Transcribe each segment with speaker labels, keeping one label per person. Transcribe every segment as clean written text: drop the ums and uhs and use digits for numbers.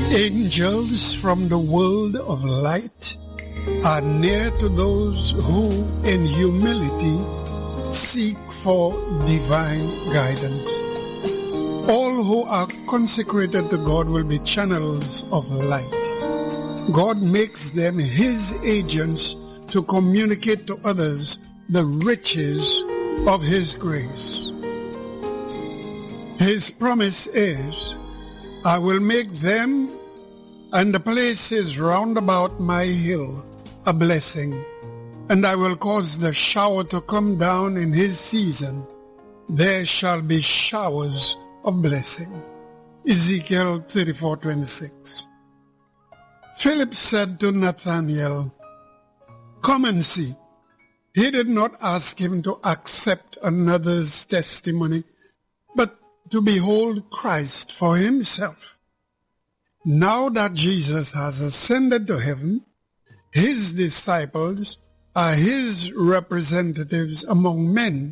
Speaker 1: Angels from the world of light are near to those who in humility seek for divine guidance. All who are consecrated to God will be channels of light. God makes them His agents to communicate to others the riches of His grace. His promise is, I will make them and the places round about my hill a blessing, and I will cause the shower to come down in His season. There shall be showers of blessing. Ezekiel 34:26. Philip said to Nathanael, come and see. He did not ask him to accept another's testimony, but to behold Christ for himself. Now that Jesus has ascended to heaven, His disciples are His representatives among men.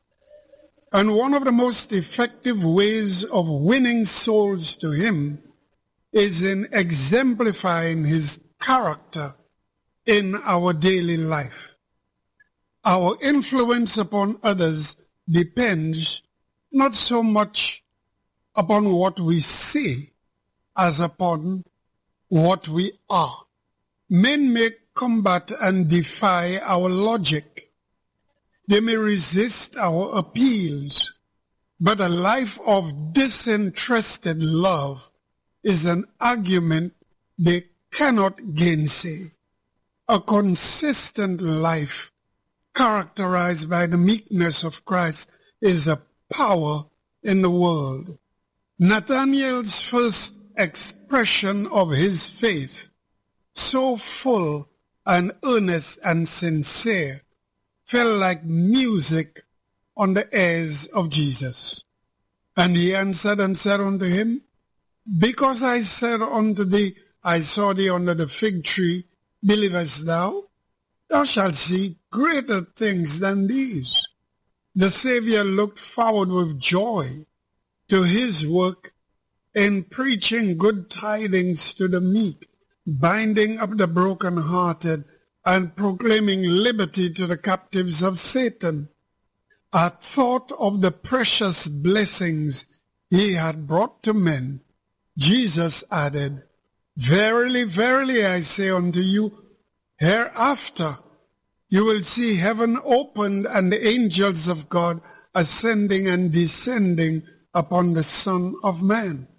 Speaker 1: And one of the most effective ways of winning souls to Him is in exemplifying His character in our daily life. Our influence upon others depends not so much upon what we say as upon what we are. Men may combat and defy our logic. They may resist our appeals, but a life of disinterested love is an argument they cannot gainsay. A consistent life characterized by the meekness of Christ is a power in the world. Nathanael's first expression of his faith, so full and earnest and sincere, fell like music on the ears of Jesus. And he answered and said unto him, because I said unto thee, I saw thee under the fig tree, believest thou? Thou shalt see greater things than these. The Savior looked forward with joy to his work in preaching good tidings to the meek, binding up the brokenhearted, and proclaiming liberty to the captives of Satan. At thought of the precious blessings he had brought to men, Jesus added, verily, verily, I say unto you, hereafter you will see heaven opened and the angels of God ascending and descending upon the Son of Man.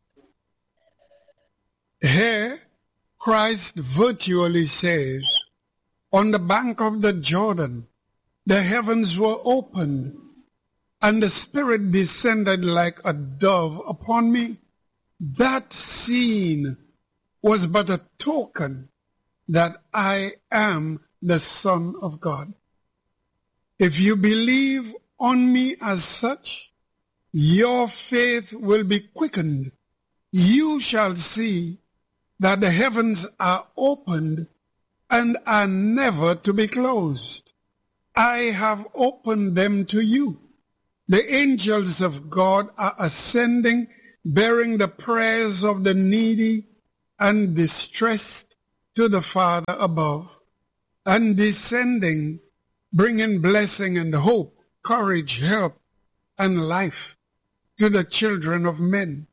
Speaker 1: Here, Christ virtually says, on the bank of the Jordan, the heavens were opened, and the Spirit descended like a dove upon me. That scene was but a token that I am the Son of God. If you believe on me as such, your faith will be quickened. You shall see that the heavens are opened and are never to be closed. I have opened them to you. The angels of God are ascending, bearing the prayers of the needy and distressed to the Father above, and descending, bringing blessing and hope, courage, help, and life to the children of men.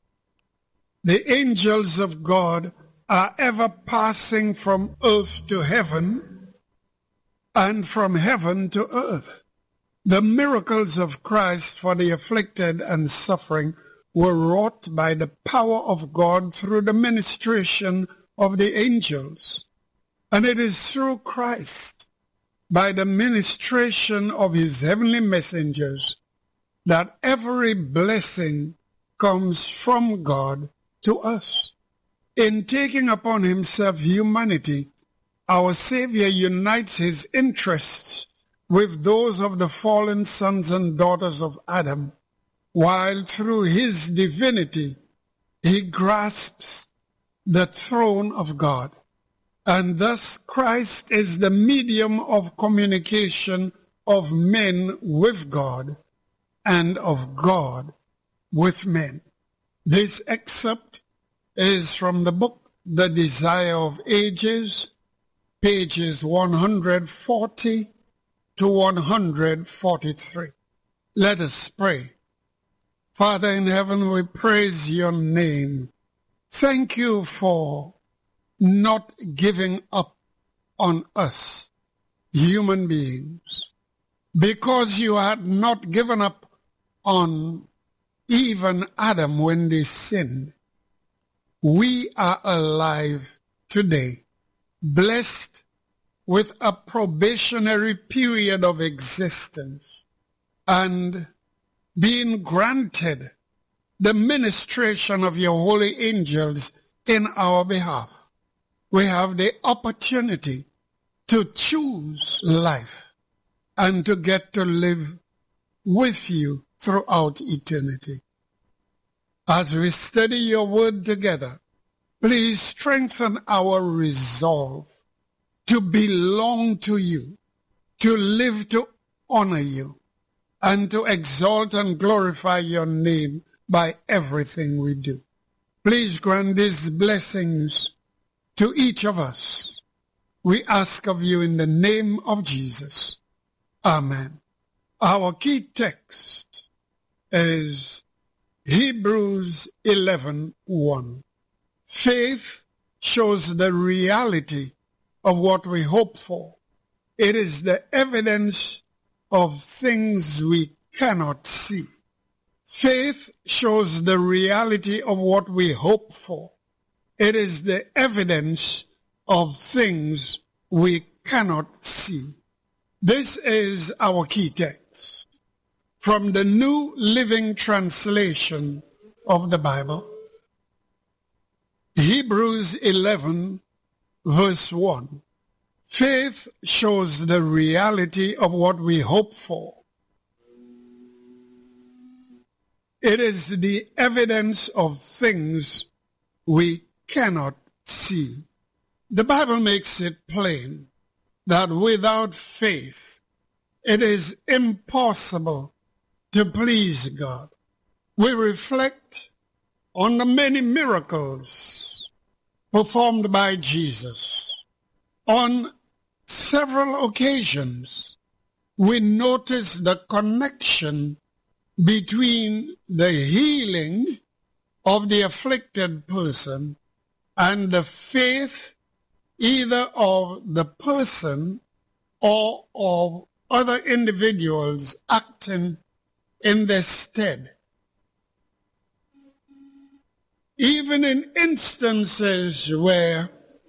Speaker 1: The angels of God are ever passing from earth to heaven and from heaven to earth. The miracles of Christ for the afflicted and suffering were wrought by the power of God through the ministration of the angels. And it is through Christ, by the ministration of his heavenly messengers, that every blessing comes from God to us. In taking upon himself humanity, our Savior unites his interests with those of the fallen sons and daughters of Adam, while through his divinity he grasps the throne of God. And thus Christ is the medium of communication of men with God and of God with men. This excerpt is from the book The Desire of Ages, pages 140 to 143. Let us pray. Father in heaven, we praise your name. Thank you for not giving up on us, human beings, because you had not given up on even Adam when they sinned. We are alive today, blessed with a probationary period of existence and being granted the ministration of your holy angels in our behalf. We have the opportunity to choose life and to get to live with you throughout eternity. As we study your word together, please strengthen our resolve to belong to you, to live to honor you, and to exalt and glorify your name by everything we do. Please grant these blessings to each of us. We ask of you in the name of Jesus. Amen. Our key text is Hebrews 11:1. Faith shows the reality of what we hope for. It is the evidence of things we cannot see. Faith shows the reality of what we hope for. It is the evidence of things we cannot see. This is our key text from the New Living Translation of the Bible. Hebrews 11, verse 1. Faith shows the reality of what we hope for. It is the evidence of things we cannot see. The Bible makes it plain that without faith, it is impossible to please God. We reflect on the many miracles performed by Jesus. On several occasions, we notice the connection between the healing of the afflicted person and the faith either of the person or of other individuals acting in their stead. Even in instances where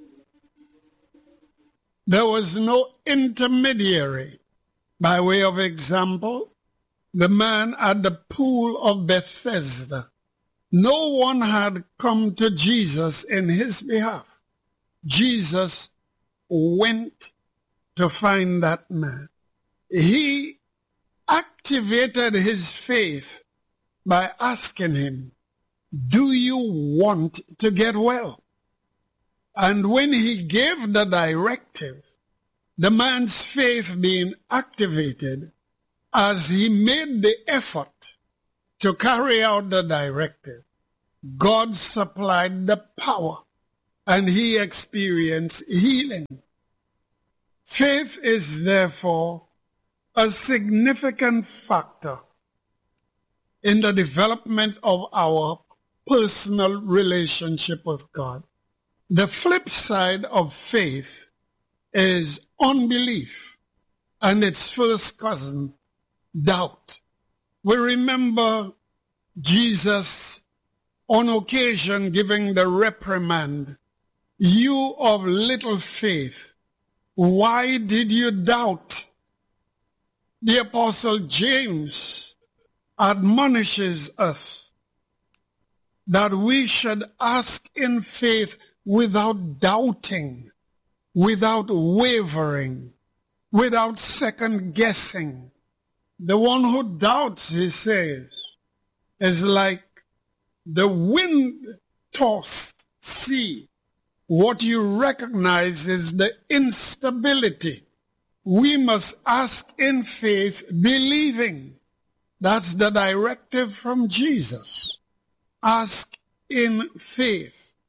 Speaker 1: there was no intermediary, by way of example, the man at the pool of Bethesda, no one had come to Jesus in his behalf. Jesus went to find that man. He activated his faith by asking him, "Do you want to get well?" And when he gave the directive, the man's faith being activated, as he made the effort to carry out the directive, God supplied the power and he experienced healing. Faith is therefore a significant factor in the development of our personal relationship with God. The flip side of faith is unbelief and its first cousin, doubt. We remember Jesus on occasion giving the reprimand, "You of little faith, why did you doubt?" The Apostle James admonishes us that we should ask in faith without doubting, without wavering, without second guessing. The one who doubts, he says, is like the wind-tossed sea. What you recognize is the instability. We must ask in faith, believing. That's the directive from Jesus. Ask in faith.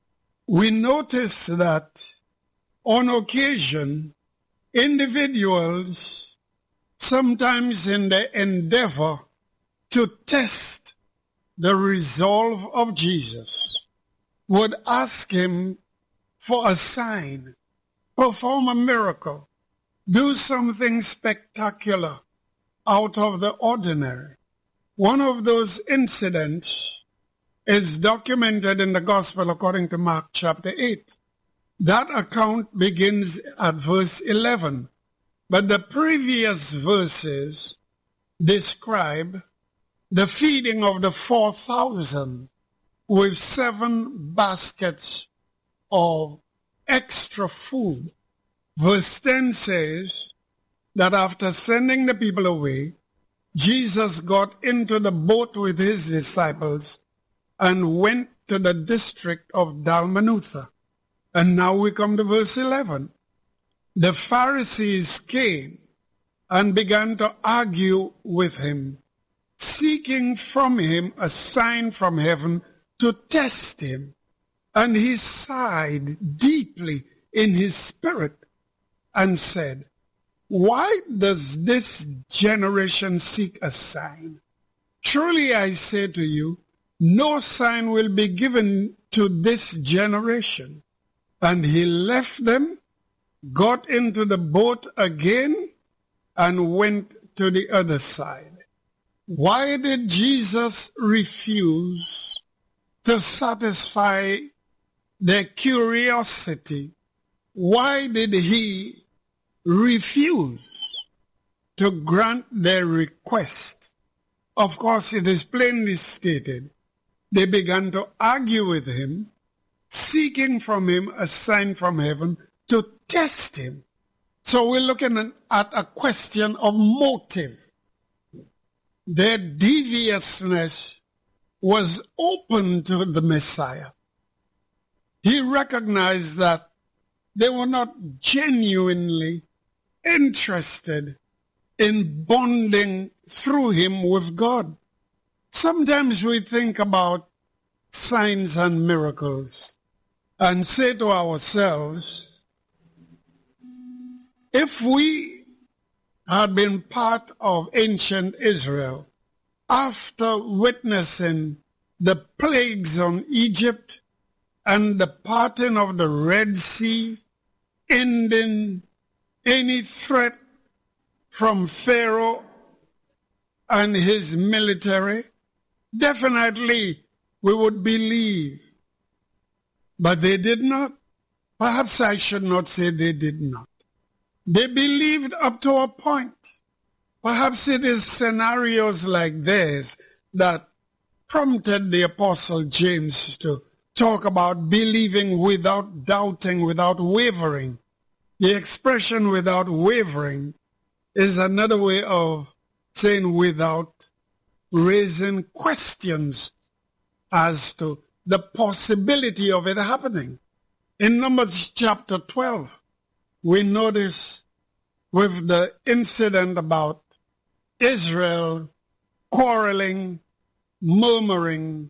Speaker 1: we notice that on occasion, individuals, sometimes in their endeavor to test the resolve of Jesus, would ask him for a sign, perform a miracle, do something spectacular out of the ordinary. One of those incidents is documented in the Gospel according to Mark chapter 8. That account begins at verse 11, but the previous verses describe the feeding of the 4,000 with 7 baskets of extra food. Verse 10 says that after sending the people away, Jesus got into the boat with his disciples and went to the district of Dalmanutha. And now we come to verse 11. The Pharisees came and began to argue with him, seeking from him a sign from heaven to test him. And he sighed deeply in his spirit and said, "Why does this generation seek a sign? Truly I say to you, no sign will be given to this generation." And he left them, got into the boat again, and went to the other side. Why did Jesus refuse to satisfy their curiosity? Why did he refuse to grant their request? Of course, it is plainly stated. They began to argue with him, seeking from him a sign from heaven to test him. So we're looking at a question of motive. Their deviousness was open to the Messiah. He recognized that they were not genuinely interested in bonding through him with God. Sometimes we think about signs and miracles and say to ourselves, if we had been part of ancient Israel, after witnessing the plagues on Egypt and the parting of the Red Sea, ending any threat from Pharaoh and his military, definitely we would believe. But they did not. Perhaps I should not say they did not. They believed up to a point. Perhaps it is scenarios like this that prompted the Apostle James to talk about believing without doubting, without wavering. The expression without wavering is another way of saying without raising questions as to the possibility of it happening. In Numbers chapter 12, we notice with the incident about Israel quarreling, murmuring,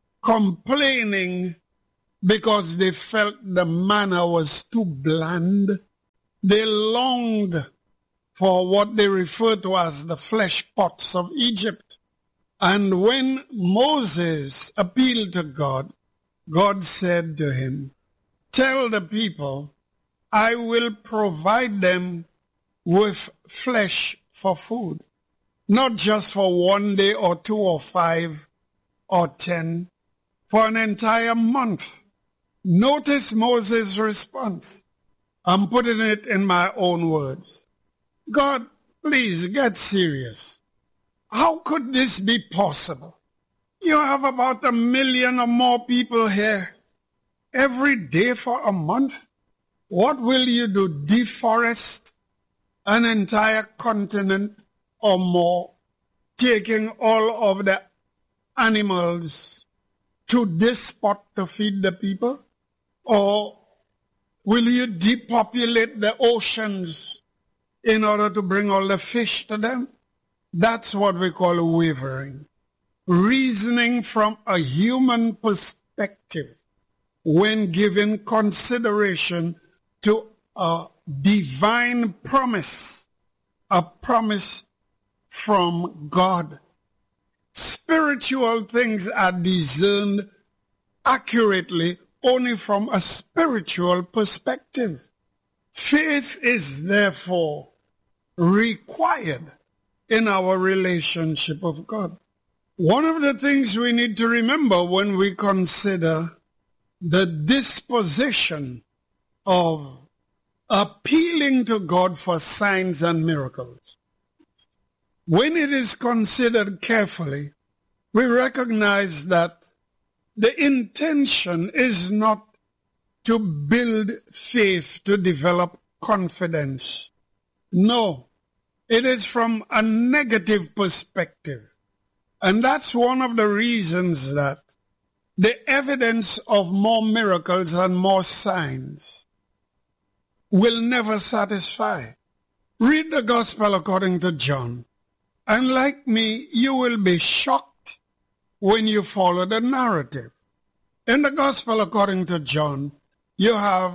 Speaker 1: complaining because they felt the manna was too bland. They longed for what they refer to as the flesh pots of Egypt. And when Moses appealed to God, God said to him, "Tell the people, I will provide them with flesh for food, not just for 1 day or 2 or 5 or 10, for an entire month." Notice Moses' response. I'm putting it in my own words. God, please get serious. How could this be possible? You have about 1 million or more people here every day for a month. What will you do? Deforest an entire continent or more, taking all of the animals to this spot to feed the people? Or will you depopulate the oceans in order to bring all the fish to them? That's what we call wavering. Reasoning from a human perspective. when giving consideration to a divine promise, a promise from God. Spiritual things are discerned accurately only from a spiritual perspective. Faith is therefore required in our relationship with God. One of the things we need to remember when we consider the disposition of appealing to God for signs and miracles, when it is considered carefully, we recognize that the intention is not to build faith, to develop confidence. No, it is from a negative perspective. And that's one of the reasons that the evidence of more miracles and more signs will never satisfy. Read the Gospel according to John. And like me, you will be shocked when you follow the narrative. In the Gospel according to John, you have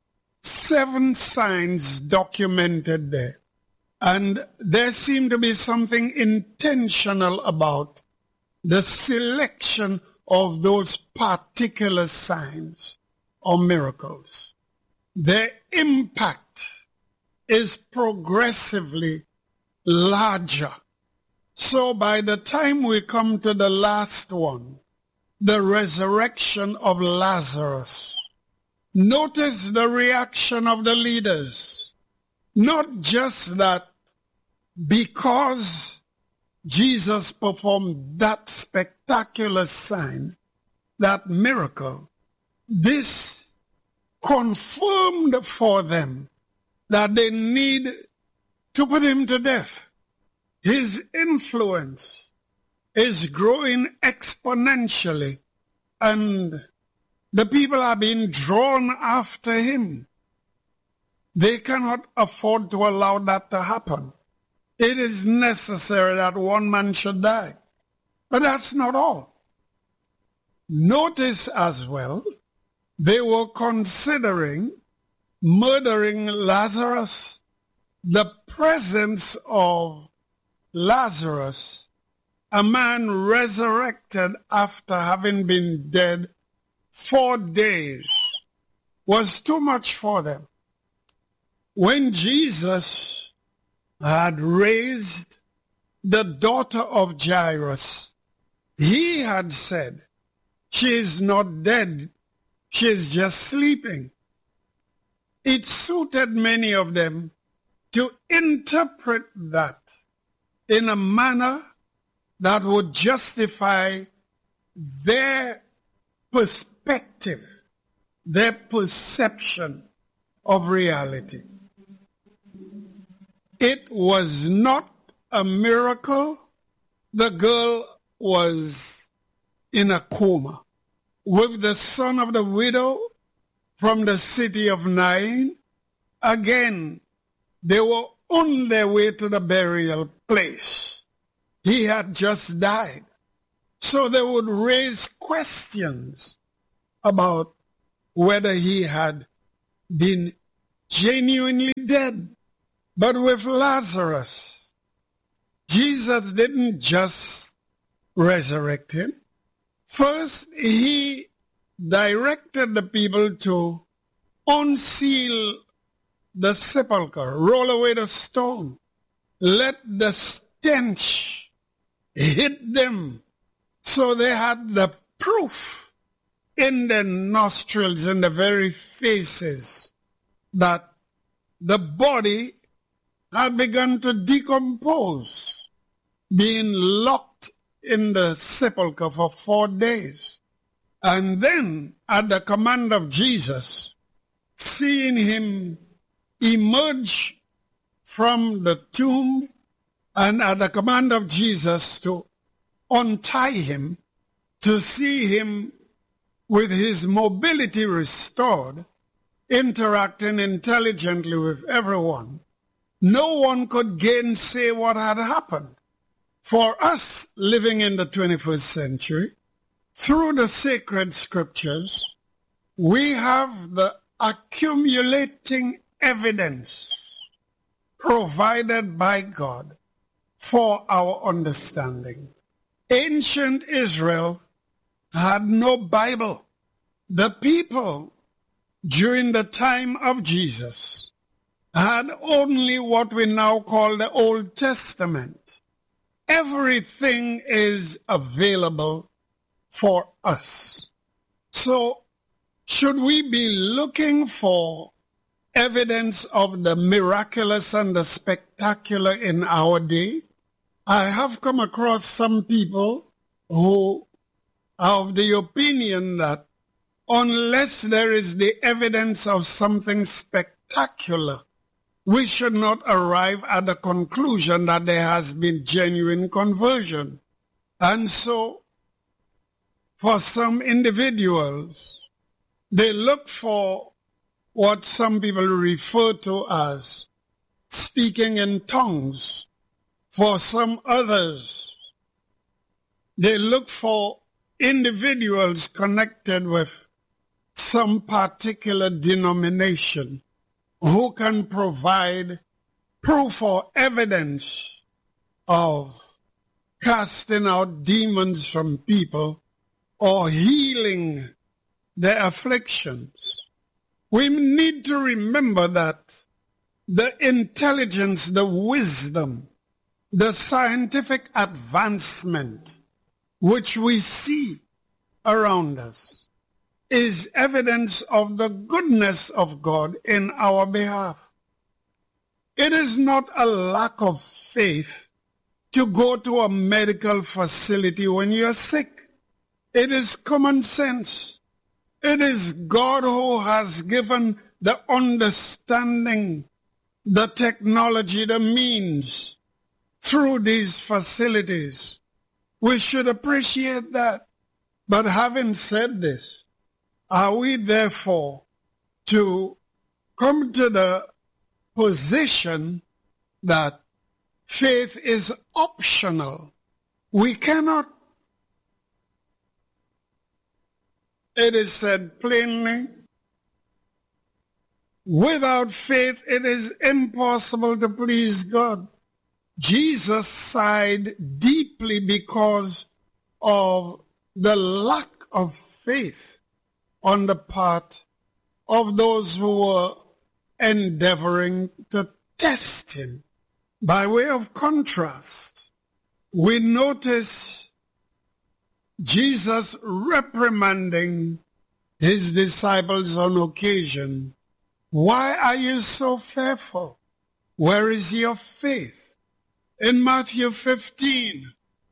Speaker 1: 7 signs documented there. And there seemed to be something intentional about the selection of those particular signs or miracles. Their impact is progressively larger. So by the time we come to the last one, the resurrection of Lazarus, notice the reaction of the leaders. Not just that because Jesus performed that spectacular sign, that miracle, this confirmed for them that they need to put him to death. His influence is growing exponentially, and the people are being drawn after him. They cannot afford to allow that to happen. It is necessary that one man should die. But that's not all. Notice as well, they were considering murdering Lazarus. The presence of Lazarus, a man resurrected after having been dead 4 days, was too much for them. When Jesus had raised the daughter of Jairus, he had said, she is not dead, she is just sleeping. It suited many of them to interpret that in a manner that would justify their perspective, their perception of reality. It was not a miracle. The girl was in a coma. With the son of the widow from the city of Nain, again, they were on their way to the burial place. He had just died. So they would raise questions about whether he had been genuinely dead. But with Lazarus, Jesus didn't just resurrect him. First, he directed the people to unseal the sepulchre, roll away the stone, let the stench hit them. So they had the proof in their nostrils, in the very faces, that the body had begun to decompose, being locked in the sepulchre for 4 days. And then, at the command of Jesus, seeing him emerge from the tomb, and at the command of Jesus to untie him, to see him with his mobility restored, interacting intelligently with everyone, no one could gainsay what had happened. For us living in the 21st century, through the sacred scriptures, we have the accumulating evidence provided by God for our understanding. Ancient Israel had no Bible. The people during the time of Jesus had only what we now call the Old Testament. Everything is available for us. So, should we be looking for evidence of the miraculous and the spectacular in our day? I have come across some people who are of the opinion that unless there is the evidence of something spectacular, we should not arrive at the conclusion that there has been genuine conversion. And so, for some individuals, they look for what some people refer to as speaking in tongues. For some others, they look for individuals connected with some particular denomination who can provide proof or evidence of casting out demons from people or healing their afflictions. We need to remember that the intelligence, the wisdom, the scientific advancement which we see around us is evidence of the goodness of God in our behalf. It is not a lack of faith to go to a medical facility when you're sick. It is common sense. It is God who has given the understanding, the technology, the means through these facilities. We should appreciate that. But having said this, are we therefore to come to the position that faith is optional? We cannot. It is said plainly, without faith it is impossible to please God. Jesus sighed deeply because of the lack of faith on the part of those who were endeavoring to test him. By way of contrast, we notice Jesus reprimanding his disciples on occasion. Why are you so fearful? Where is your faith? In Matthew 15,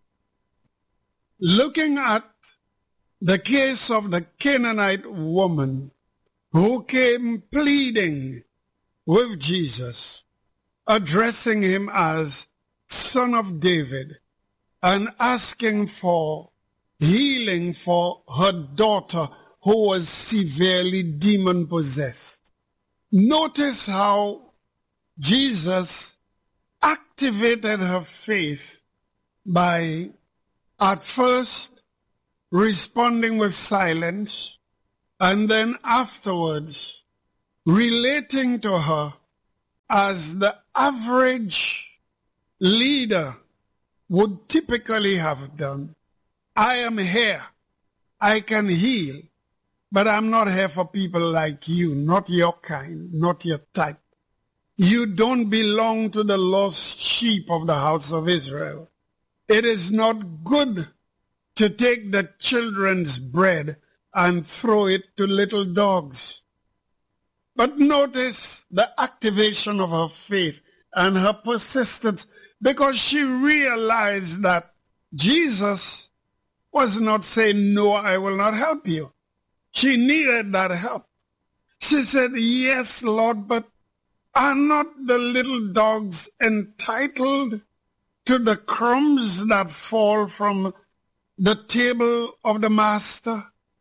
Speaker 1: looking at the case of the Canaanite woman who came pleading with Jesus, addressing him as Son of David and asking for healing for her daughter who was severely demon-possessed. Notice how Jesus activated her faith by at first responding with silence and then afterwards relating to her as the average leader would typically have done. I am here. I can heal, but I'm not here for people like you, not your kind, not your type. You don't belong to the lost sheep of the house of Israel. It is not good to take the children's bread and throw it to little dogs. But notice the activation of her faith and her persistence, because she realized that Jesus was not saying, no, I will not help you. She needed that help. She said, yes, Lord, but are not the little dogs entitled to the crumbs that fall from the table of the master?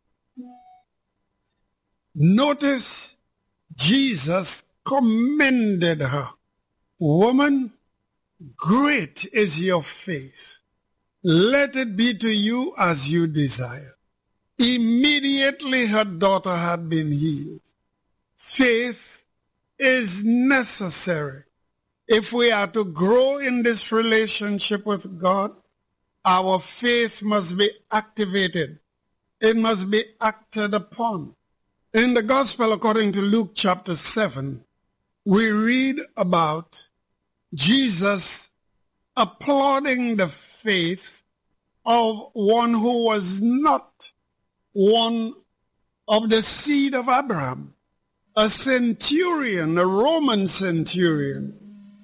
Speaker 1: Notice Jesus commended her. Woman, great is your faith. Let it be to you as you desire. Immediately her daughter had been healed. Faith is necessary. If we are to grow in this relationship with God, our faith must be activated. It must be acted upon. In the Gospel according to Luke chapter 7, we read about Jesus applauding the faith of one who was not one of the seed of Abraham. A centurion, a Roman centurion,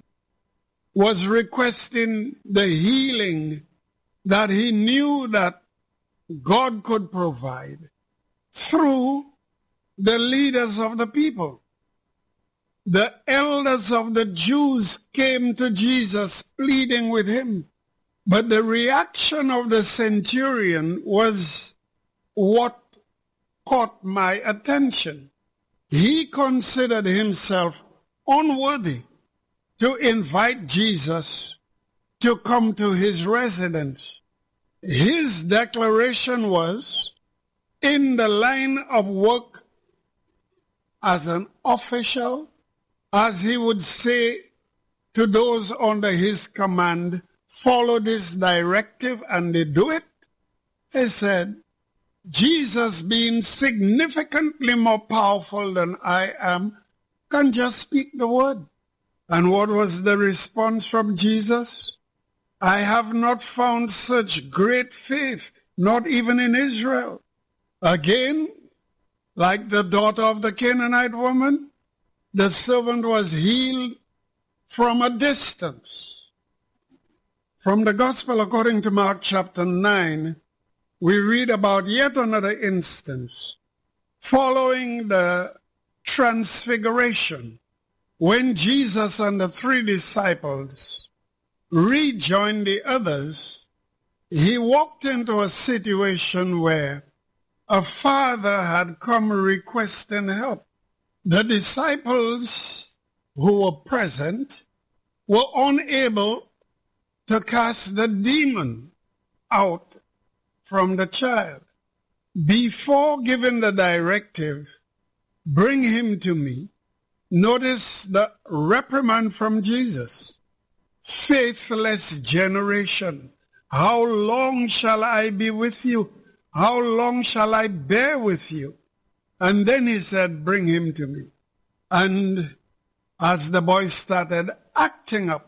Speaker 1: was requesting the healing that he knew that God could provide through the leaders of the people. The elders of the Jews came to Jesus pleading with him. But the reaction of the centurion was what caught my attention. He considered himself unworthy to invite Jesus to come to his residence. His declaration was, in the line of work as an official, as he would say to those under his command, follow this directive, and they do it. He said, Jesus, being significantly more powerful than I am, can just speak the word. And what was the response from Jesus? I have not found such great faith, not even in Israel. Again, like the daughter of the Canaanite woman, the servant was healed from a distance. From the Gospel according to Mark chapter 9, we read about yet another instance following the transfiguration, when Jesus and the 3 disciples rejoined the others. He walked into a situation where a father had come requesting help. The disciples who were present were unable to cast the demon out from the child. Before giving the directive, bring him to me, notice the reprimand from Jesus. Faithless generation, how long shall I be with you? How long shall I bear with you? And then he said, bring him to me. And as the boy started acting up,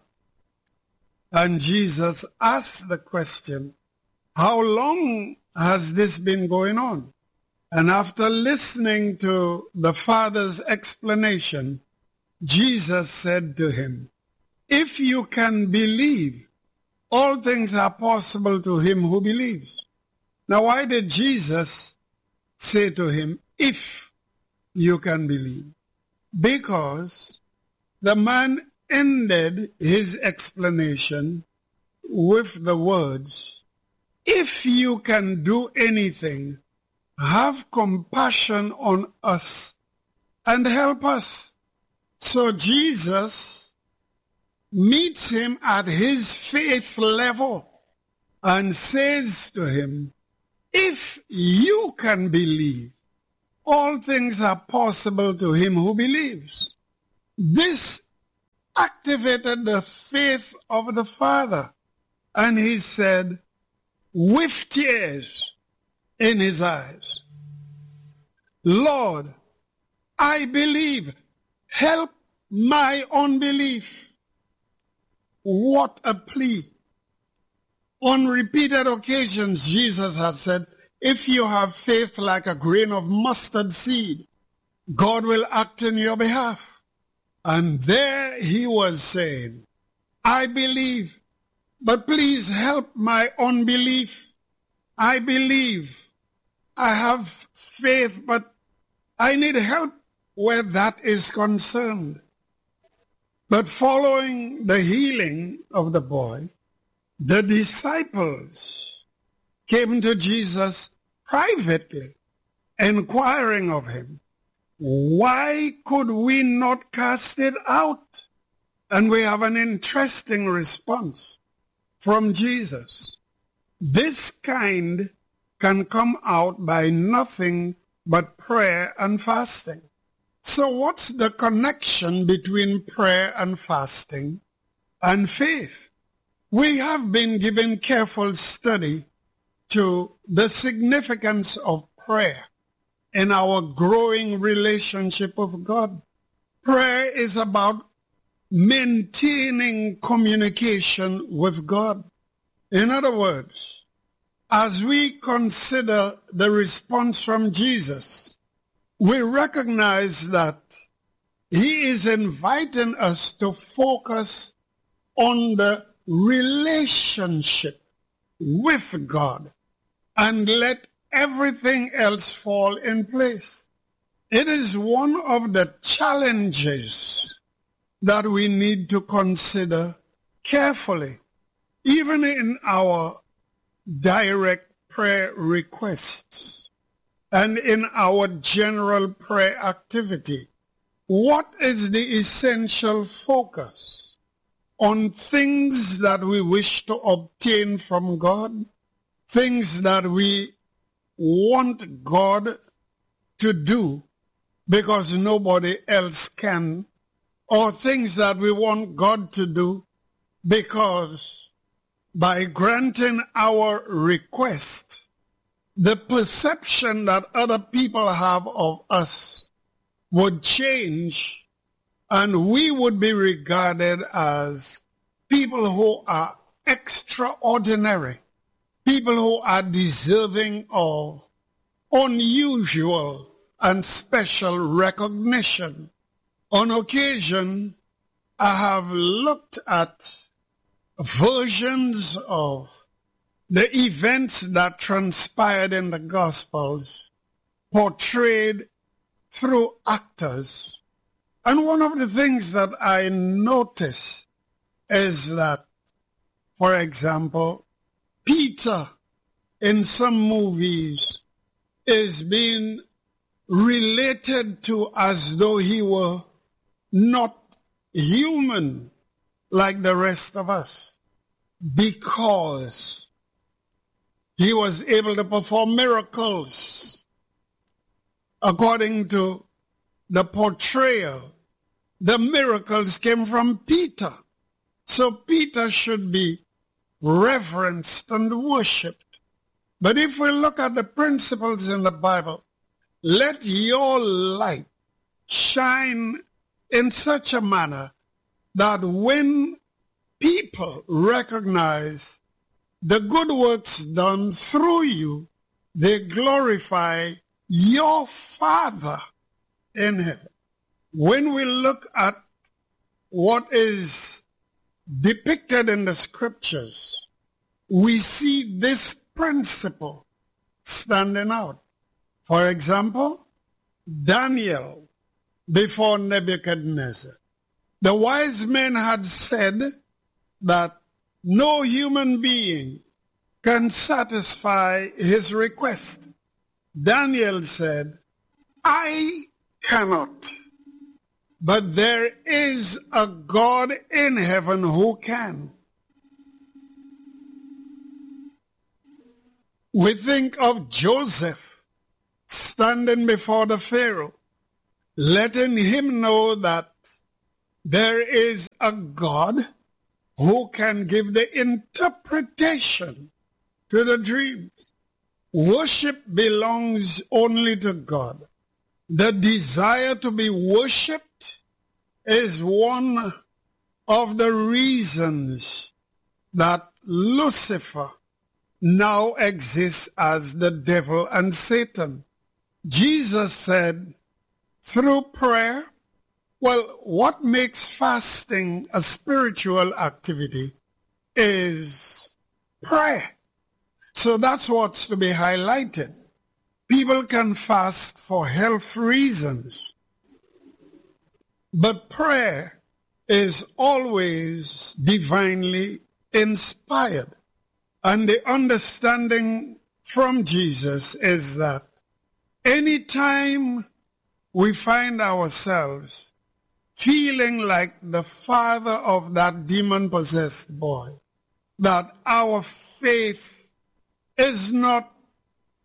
Speaker 1: and Jesus asked the question, how long has this been going on? And after listening to the father's explanation, Jesus said to him, if you can believe, all things are possible to him who believes. Now, why did Jesus say to him, if you can believe? Because the man ended his explanation with the words, if you can do anything, have compassion on us and help us. So Jesus meets him at his faith level and says to him, if you can believe, all things are possible to him who believes. This activated the faith of the father. And he said, with tears in his eyes, Lord, I believe, help my unbelief. What a plea. On repeated occasions, Jesus has said, if you have faith like a grain of mustard seed, God will act in your behalf. And there he was saying, I believe, but please help my unbelief. I believe, I have faith, but I need help where that is concerned. But following the healing of the boy, the disciples came to Jesus privately, inquiring of him, why could we not cast it out? And we have an interesting response from Jesus. This kind can come out by nothing but prayer and fasting. So what's the connection between prayer and fasting and faith? We have been given careful study to the significance of prayer in our growing relationship with God. Prayer is about maintaining communication with God. In other words, as we consider the response from Jesus, we recognize that he is inviting us to focus on the relationship with God and let everything else fall in place. It is one of the challenges that we need to consider carefully, even in our direct prayer requests and in our general prayer activity. What is the essential focus? On things that we wish to obtain from God, things that we want God to do because nobody else can, or things that we want God to do because by granting our request, the perception that other people have of us would change and we would be regarded as people who are extraordinary, people who are deserving of unusual and special recognition. On occasion, I have looked at versions of the events that transpired in the Gospels portrayed through actors. And one of the things that I notice is that, for example, Peter in some movies is being related to as though he were not human like the rest of us, because he was able to perform miracles according to the portrayal. The miracles came from Peter. So Peter should be reverenced and worshipped. But if we look at the principles in the Bible, let your light shine in such a manner that when people recognize the good works done through you, they glorify your Father in heaven. When we look at what is depicted in the scriptures, we see this principle standing out. For example, Daniel before Nebuchadnezzar. The wise men had said that no human being can satisfy his request. Daniel said, I cannot, but there is a God in heaven who can. We think of Joseph standing before the Pharaoh, letting him know that there is a God who can give the interpretation to the dreams. Worship belongs only to God. The desire to be worshipped is one of the reasons that Lucifer now exists as the devil and Satan. Jesus said, through prayer, well, what makes fasting a spiritual activity is prayer. So that's what's to be highlighted. People can fast for health reasons, but prayer is always divinely inspired. And the understanding from Jesus is that anytime we find ourselves feeling like the father of that demon-possessed boy, that our faith is not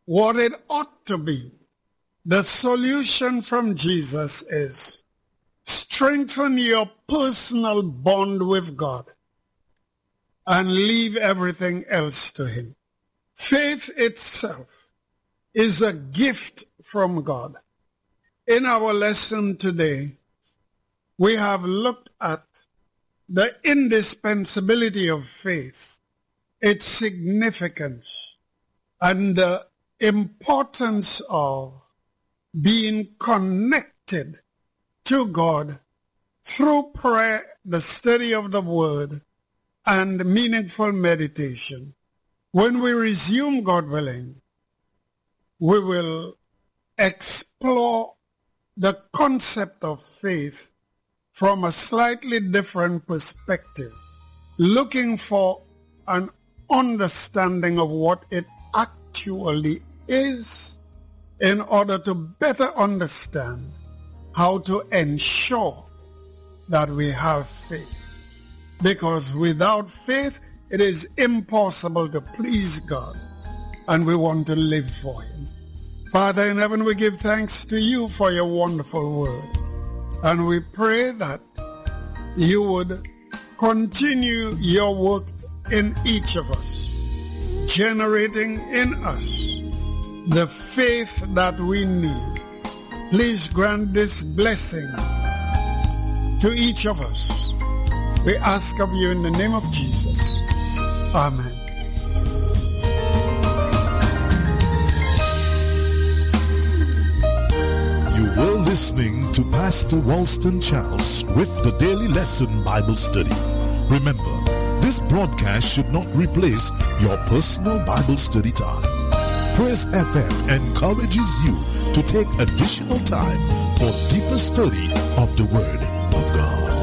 Speaker 1: what it ought to be. The solution from Jesus is strengthen your personal bond with God and leave everything else to him. Faith itself is a gift from God. In our lesson today, we have looked at the indispensability of faith, its significance, and the importance of being connected to God through prayer, the study of the Word, and meaningful meditation. When we resume, God willing, we will explore the concept of faith from a slightly different perspective, looking for an understanding of what it actually is in order to better understand how to ensure that we have faith. Because without faith, it is impossible to please God, and we want to live for him. Father in heaven, we give thanks to you for your wonderful word, and we pray that you would continue your work in each of us, generating in us the faith that we need. Please grant this blessing to each of us. We ask of you in the name of Jesus. Amen.
Speaker 2: You were listening to Pastor Walston Charles with the Daily Lesson Bible Study. Remember, this broadcast should not replace your personal Bible study time. Praise FM encourages you to take additional time for deeper study of the Word.